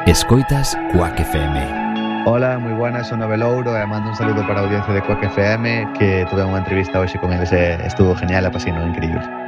Escoitas Quack FM. Hola, moi buenas, son Nobel Ouro e mando un saludo para a audiencia de Quack FM, que tuve unha entrevista hoxe con eles e estuvo genial, a pasino increíble.